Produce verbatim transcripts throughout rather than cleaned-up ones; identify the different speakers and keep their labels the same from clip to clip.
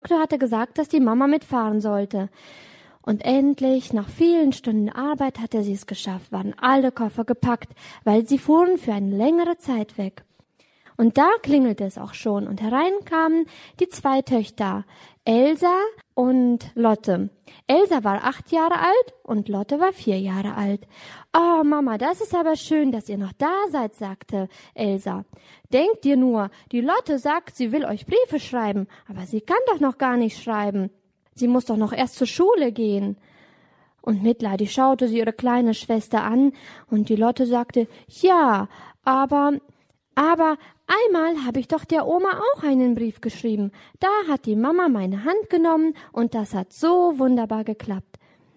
Speaker 1: Doktor hatte gesagt, dass die Mama mitfahren sollte. Und endlich, nach vielen Stunden Arbeit, hatte sie es geschafft, waren alle Koffer gepackt, weil sie fuhren für eine längere Zeit weg. Und da klingelte es auch schon und herein kamen die zwei Töchter, Elsa und Lotte. Elsa war acht Jahre alt und Lotte war vier Jahre alt. »Oh, Mama, das ist aber schön, dass ihr noch da seid«, sagte Elsa. »Denkt ihr nur, die Lotte sagt, sie will euch Briefe schreiben, aber sie kann doch noch gar nicht schreiben. Sie muss doch noch erst zur Schule gehen.« Und mitleidig schaute sie ihre kleine Schwester an und die Lotte sagte, »Ja, aber, aber einmal habe ich doch der Oma auch einen Brief geschrieben. Da hat die Mama meine Hand genommen und das hat so wunderbar geklappt.«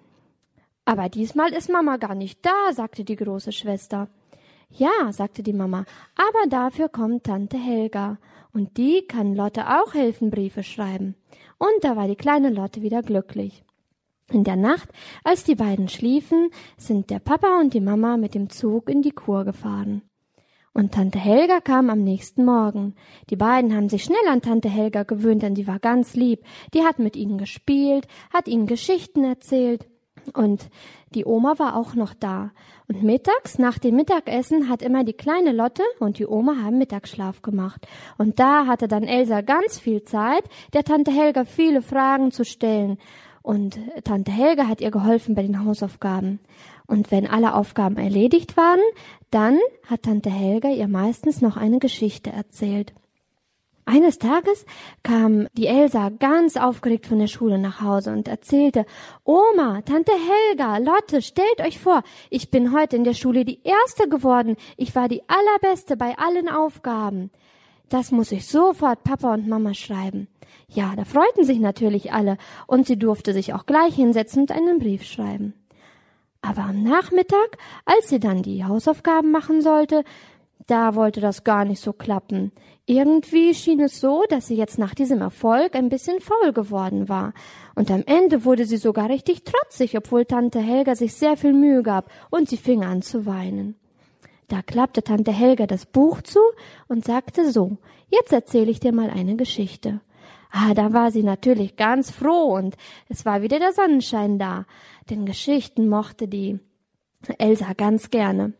Speaker 1: »Aber diesmal ist Mama gar nicht da«, sagte die große Schwester. »Ja«, sagte die Mama, »aber dafür kommt Tante Helga und die kann Lotte auch helfen, Briefe schreiben.« Und da war die kleine Lotte wieder glücklich. In der Nacht, als die beiden schliefen, sind der Papa und die Mama mit dem Zug in die Kur gefahren. Und Tante Helga kam am nächsten Morgen. Die beiden haben sich schnell an Tante Helga gewöhnt, denn sie war ganz lieb. Die hat mit ihnen gespielt, hat ihnen Geschichten erzählt. Und die Oma war auch noch da. Und mittags, nach dem Mittagessen, hat immer die kleine Lotte und die Oma haben Mittagsschlaf gemacht. Und da hatte dann Elsa ganz viel Zeit, der Tante Helga viele Fragen zu stellen. Und Tante Helga hat ihr geholfen bei den Hausaufgaben. Und wenn alle Aufgaben erledigt waren, dann hat Tante Helga ihr meistens noch eine Geschichte erzählt. Eines Tages kam die Elsa ganz aufgeregt von der Schule nach Hause und erzählte, »Oma, Tante Helga, Lotte, stellt euch vor, ich bin heute in der Schule die Erste geworden. Ich war die Allerbeste bei allen Aufgaben. Das muss ich sofort Papa und Mama schreiben.« Ja, da freuten sich natürlich alle und sie durfte sich auch gleich hinsetzen und einen Brief schreiben. Aber am Nachmittag, als sie dann die Hausaufgaben machen sollte, da wollte das gar nicht so klappen. Irgendwie schien es so, dass sie jetzt nach diesem Erfolg ein bisschen faul geworden war. Und am Ende wurde sie sogar richtig trotzig, obwohl Tante Helga sich sehr viel Mühe gab und sie fing an zu weinen. Da klappte Tante Helga das Buch zu und sagte so, »Jetzt erzähle ich dir mal eine Geschichte.« Ah, da war sie natürlich ganz froh und es war wieder der Sonnenschein da, denn Geschichten mochte die Elsa ganz gerne.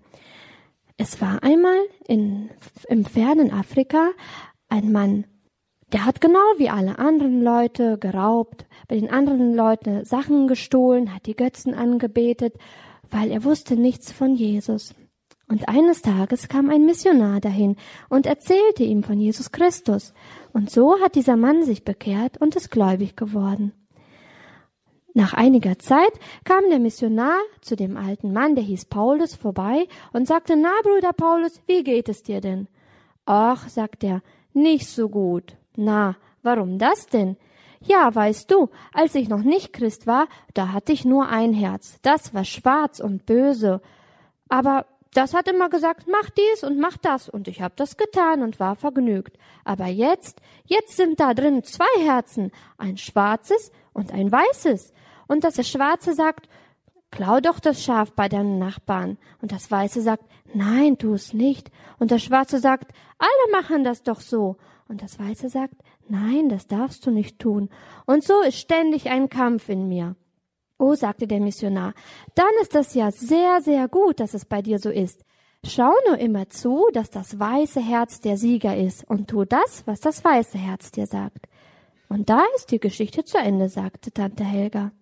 Speaker 1: Es war einmal in, im fernen Afrika ein Mann, der hat genau wie alle anderen Leute geraubt, bei den anderen Leuten Sachen gestohlen, hat die Götzen angebetet, weil er wusste nichts von Jesus. Und eines Tages kam ein Missionar dahin und erzählte ihm von Jesus Christus. Und so hat dieser Mann sich bekehrt und ist gläubig geworden. Nach einiger Zeit kam der Missionar zu dem alten Mann, der hieß Paulus, vorbei und sagte, »Na, Bruder Paulus, wie geht es dir denn?« »Ach«, sagt er, »nicht so gut.« »Na, warum das denn?« »Ja, weißt du, als ich noch nicht Christ war, da hatte ich nur ein Herz. Das war schwarz und böse. Aber das hat immer gesagt, mach dies und mach das, und ich habe das getan und war vergnügt. Aber jetzt, jetzt sind da drin zwei Herzen, ein schwarzes und ein weißes. Und das Schwarze sagt, klau doch das Schaf bei deinem Nachbarn. Und das Weiße sagt, nein, tu es nicht. Und das Schwarze sagt, alle machen das doch so. Und das Weiße sagt, nein, das darfst du nicht tun. Und so ist ständig ein Kampf in mir. Oh, sagte der Missionar, dann ist das ja sehr, sehr gut, dass es bei dir so ist. Schau nur immer zu, dass das weiße Herz der Sieger ist und tu das, was das weiße Herz dir sagt. Und da ist die Geschichte zu Ende, sagte Tante Helga.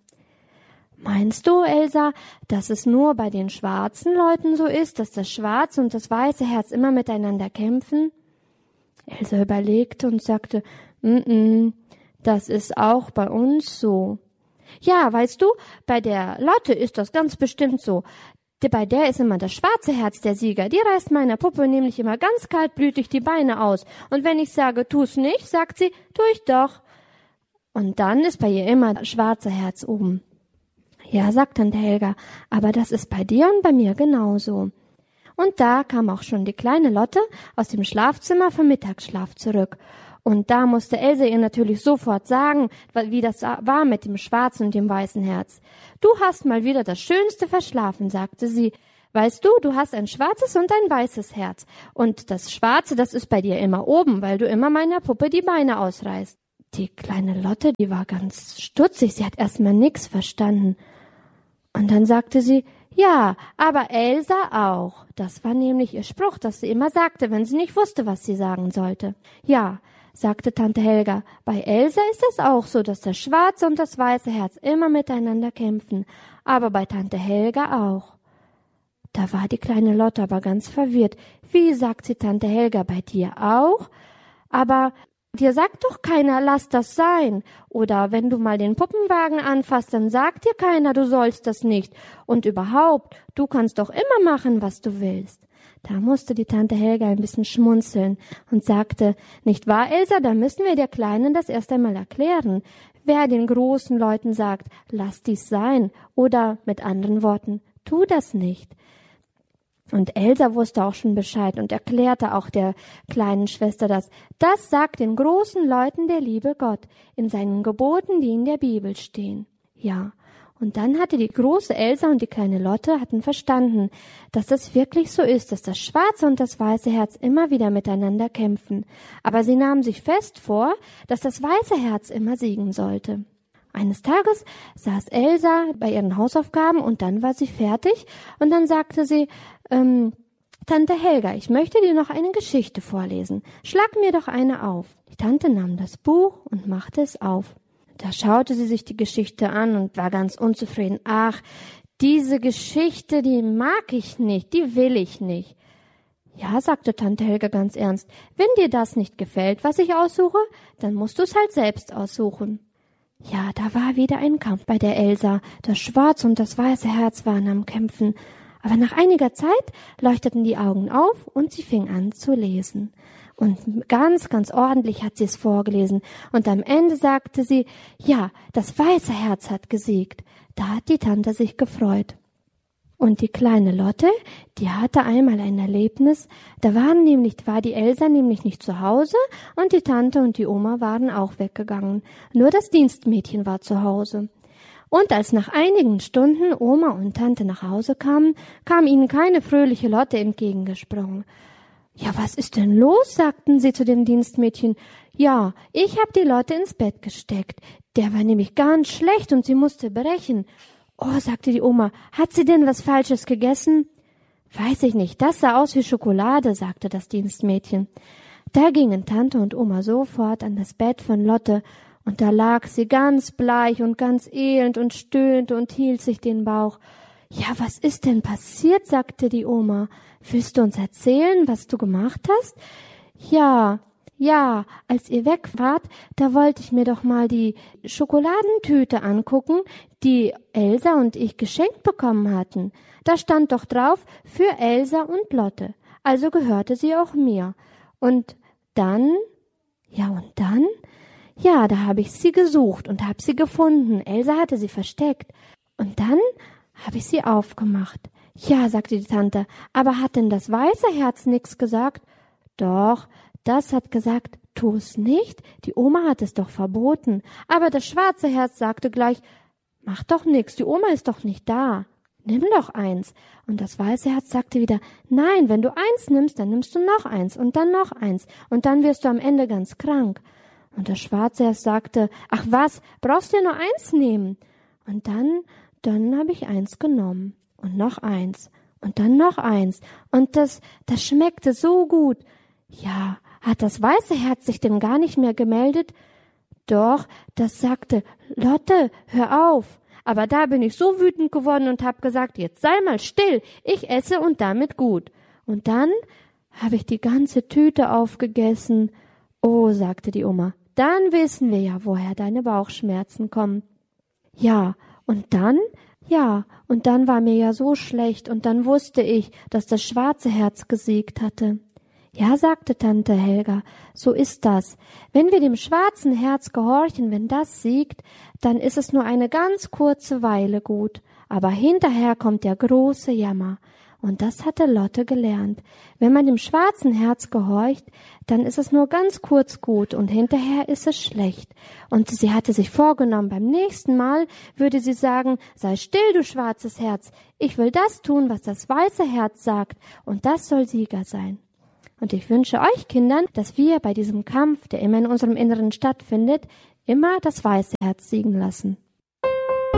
Speaker 1: Meinst du, Elsa, dass es nur bei den schwarzen Leuten so ist, dass das schwarze und das weiße Herz immer miteinander kämpfen? Elsa überlegte und sagte, mm-mm, das ist auch bei uns so. Ja, weißt du, bei der Lotte ist das ganz bestimmt so. Bei der ist immer das schwarze Herz der Sieger. Die reißt meiner Puppe nämlich immer ganz kaltblütig die Beine aus. Und wenn ich sage, tu's nicht, sagt sie, tu ich doch. Und dann ist bei ihr immer das schwarze Herz oben. Ja, sagt Tante Helga, aber das ist bei dir und bei mir genauso. Und da kam auch schon die kleine Lotte aus dem Schlafzimmer vom Mittagsschlaf zurück. Und da musste Else ihr natürlich sofort sagen, wie das war mit dem schwarzen und dem weißen Herz. Du hast mal wieder das Schönste verschlafen, sagte sie. Weißt du, du hast ein schwarzes und ein weißes Herz. Und das Schwarze, das ist bei dir immer oben, weil du immer meiner Puppe die Beine ausreißt. Die kleine Lotte, die war ganz stutzig, sie hat erstmal nichts verstanden. Und dann sagte sie, ja, aber Elsa auch. Das war nämlich ihr Spruch, das sie immer sagte, wenn sie nicht wusste, was sie sagen sollte. Ja, sagte Tante Helga, bei Elsa ist es auch so, dass das schwarze und das weiße Herz immer miteinander kämpfen, aber bei Tante Helga auch. Da war die kleine Lotte aber ganz verwirrt. Wie, sagt sie Tante Helga, bei dir auch? Aber dir sagt doch keiner, lass das sein. Oder wenn du mal den Puppenwagen anfasst, dann sagt dir keiner, du sollst das nicht. Und überhaupt, du kannst doch immer machen, was du willst. Da musste die Tante Helga ein bisschen schmunzeln und sagte, nicht wahr, Elsa, da müssen wir der Kleinen das erst einmal erklären. Wer den großen Leuten sagt, lass dies sein, oder mit anderen Worten, tu das nicht. Und Elsa wusste auch schon Bescheid und erklärte auch der kleinen Schwester das. Das sagt den großen Leuten der liebe Gott in seinen Geboten, die in der Bibel stehen. Ja, und dann hatte die große Elsa und die kleine Lotte hatten verstanden, dass das wirklich so ist, dass das schwarze und das weiße Herz immer wieder miteinander kämpfen. Aber sie nahmen sich fest vor, dass das weiße Herz immer siegen sollte. Eines Tages saß Elsa bei ihren Hausaufgaben und dann war sie fertig und dann sagte sie, ähm, Tante Helga, ich möchte dir noch eine Geschichte vorlesen. Schlag mir doch eine auf. Die Tante nahm das Buch und machte es auf. Da schaute sie sich die Geschichte an und war ganz unzufrieden. Ach, diese Geschichte, die mag ich nicht, die will ich nicht. Ja, sagte Tante Helga ganz ernst, wenn dir das nicht gefällt, was ich aussuche, dann musst du es halt selbst aussuchen. Ja, da war wieder ein Kampf bei der Elsa. Das schwarze und das weiße Herz waren am Kämpfen. Aber nach einiger Zeit leuchteten die Augen auf und sie fing an zu lesen. Und ganz, ganz ordentlich hat sie es vorgelesen. Und am Ende sagte sie, ja, das weiße Herz hat gesiegt. Da hat die Tante sich gefreut. Und die kleine Lotte, die hatte einmal ein Erlebnis, da waren nämlich, war die Elsa nämlich nicht zu Hause und die Tante und die Oma waren auch weggegangen. Nur das Dienstmädchen war zu Hause. Und als nach einigen Stunden Oma und Tante nach Hause kamen, kam ihnen keine fröhliche Lotte entgegengesprungen. Ja, was ist denn los? Sagten sie zu dem Dienstmädchen. Ja, ich hab die Lotte ins Bett gesteckt. Der war nämlich ganz schlecht und sie musste brechen. Oh, sagte die Oma, hat sie denn was Falsches gegessen? Weiß ich nicht, das sah aus wie Schokolade, sagte das Dienstmädchen. Da gingen Tante und Oma sofort an das Bett von Lotte, und da lag sie ganz bleich und ganz elend und stöhnte und hielt sich den Bauch. Ja, was ist denn passiert, sagte die Oma. Willst du uns erzählen, was du gemacht hast? Ja, ja, als ihr weg wart, da wollte ich mir doch mal die Schokoladentüte angucken, die Elsa und ich geschenkt bekommen hatten. Da stand doch drauf, für Elsa und Lotte. Also gehörte sie auch mir. Und dann, ja und dann, ja, da habe ich sie gesucht und habe sie gefunden. Elsa hatte sie versteckt. Und dann habe ich sie aufgemacht. Ja, sagte die Tante, aber hat denn das weiße Herz nix gesagt? Doch, das hat gesagt, tu es nicht. Die Oma hat es doch verboten. Aber das schwarze Herz sagte gleich, mach doch nix, die Oma ist doch nicht da. Nimm doch eins. Und das weiße Herz sagte wieder, nein, wenn du eins nimmst, dann nimmst du noch eins und dann noch eins. Und dann wirst du am Ende ganz krank. Und das schwarze Herz sagte, ach was, brauchst du ja nur eins nehmen. Und dann, dann habe ich eins genommen. Und noch eins. Und dann noch eins. Und das, das schmeckte so gut. Ja, hat das weiße Herz sich denn gar nicht mehr gemeldet? Doch, das sagte, Lotte, hör auf. Aber da bin ich so wütend geworden und hab gesagt, jetzt sei mal still, ich esse und damit gut. Und dann habe ich die ganze Tüte aufgegessen. Oh, sagte die Oma, dann wissen wir ja, woher deine Bauchschmerzen kommen. Ja, und dann, ja, und dann war mir ja so schlecht und dann wusste ich, dass das schwarze Herz gesiegt hatte. Ja, sagte Tante Helga, so ist das. Wenn wir dem schwarzen Herz gehorchen, wenn das siegt, dann ist es nur eine ganz kurze Weile gut. Aber hinterher kommt der große Jammer. Und das hatte Lotte gelernt. Wenn man dem schwarzen Herz gehorcht, dann ist es nur ganz kurz gut und hinterher ist es schlecht. Und sie hatte sich vorgenommen, beim nächsten Mal würde sie sagen, sei still, du schwarzes Herz. Ich will das tun, was das weiße Herz sagt. Und das soll Sieger sein. Und ich wünsche euch Kindern, dass wir bei diesem Kampf, der immer in unserem Inneren stattfindet, immer das weiße Herz siegen lassen.